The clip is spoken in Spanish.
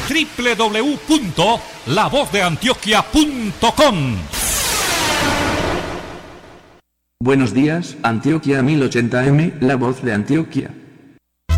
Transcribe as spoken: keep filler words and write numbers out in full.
doble u doble u doble u punto la voz de antioquia punto com. Buenos días, Antioquia mil ochenta eme, La Voz de Antioquia.